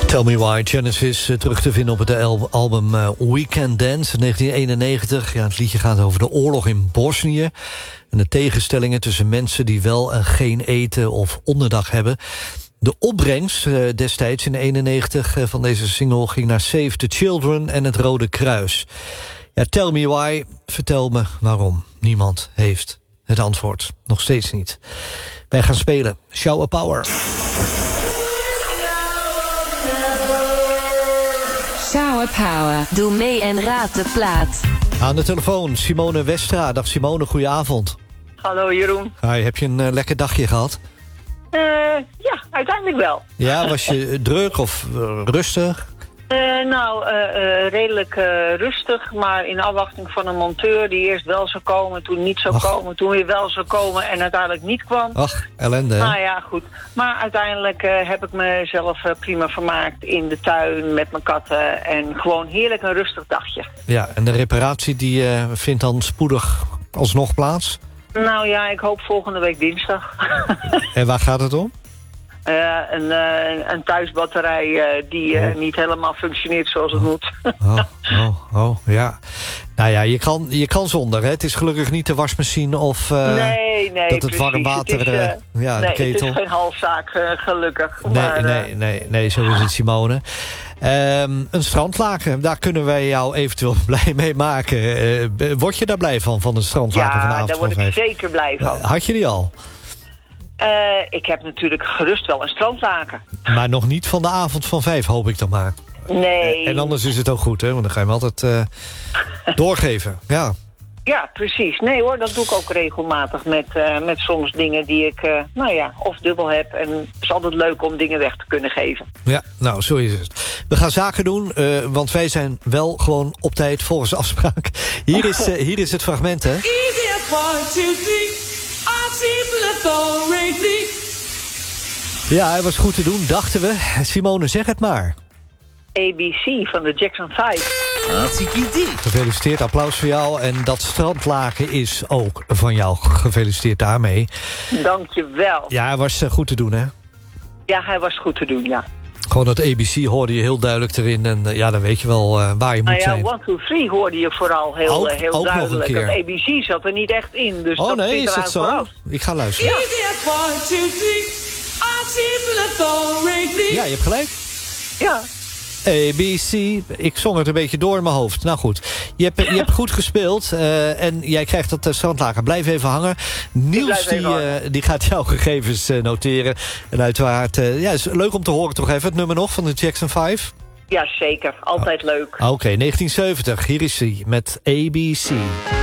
Tell Me Why, Genesis, terug te vinden op het album Weekend Dance 1991. Ja, het liedje gaat over de oorlog in Bosnië en de tegenstellingen tussen mensen die wel en geen eten of onderdak hebben. De opbrengst destijds in 91 van deze single ging naar Save the Children en het Rode Kruis. Ja, Tell Me Why, vertel me waarom. Niemand heeft het antwoord, nog steeds niet. Wij gaan spelen Shower Power. Shower Power. Doe mee en raad de plaat. Aan de telefoon Simone Westra. Dag Simone, goedenavond. Hallo Jeroen. Hi, heb je een lekker dagje gehad? Ja, uiteindelijk wel. Ja, was je druk of rustig? Redelijk rustig, maar in afwachting van een monteur die eerst wel zou komen, toen niet zou komen, toen weer wel zou komen en uiteindelijk niet kwam. Ach, ellende hè? Nou ja, goed. Maar uiteindelijk heb ik mezelf prima vermaakt in de tuin met mijn katten en gewoon heerlijk een rustig dagje. Ja, en de reparatie die vindt dan spoedig alsnog plaats? Nou ja, ik hoop volgende week dinsdag. En waar gaat het om? Een thuisbatterij die niet helemaal functioneert zoals het moet. Ja. Nou ja, je kan zonder, hè? Het is gelukkig niet de wasmachine of nee, dat het warm water... de ketel. Het is geen halfzaak, gelukkig. Nee, zo is het, Simone. Een strandlaken, daar kunnen wij jou eventueel blij mee maken. Word je daar blij van een strandlaken vanavond? Ja, daar word ik zeker blij van. Had je die al? Ik heb natuurlijk gerust wel een strandlaken. Maar nog niet van de avond van 5, hoop ik dan maar. Nee. En anders is het ook goed, hè? Want dan ga je hem altijd doorgeven. Ja. Ja, precies. Nee hoor, dat doe ik ook regelmatig met soms dingen die ik, of dubbel heb. En het is altijd leuk om dingen weg te kunnen geven. Ja, nou, zo is het. We gaan zaken doen, want wij zijn wel gewoon op tijd volgens afspraak. Hier is het fragment, hè? Ja, hij was goed te doen, dachten we. Simone, zeg het maar. ABC van de Jackson 5. Gefeliciteerd, applaus voor jou. En dat strandlaken is ook van jou. Gefeliciteerd daarmee. Dankjewel. Ja, hij was goed te doen, hè? Ja, hij was goed te doen, ja. Gewoon dat ABC hoorde je heel duidelijk erin. En dan weet je wel waar je moet zijn. 1, 2, 3 hoorde je vooral heel ook duidelijk. Nog een keer. Dat ABC zat er niet echt in. Dus oh dat nee, is dat zo? Vooraf. Ik ga luisteren. Ja, je hebt gelijk. Ja. ABC, ik zong het een beetje door in mijn hoofd. Nou goed, je hebt goed gespeeld en jij krijgt dat strandlaken. Blijf even hangen. Niels die gaat jouw gegevens noteren. En uiteraard, is leuk om te horen toch even het nummer nog van de Jackson 5. Ja, zeker. Altijd leuk. Oké, 1970. Hier is hij met ABC.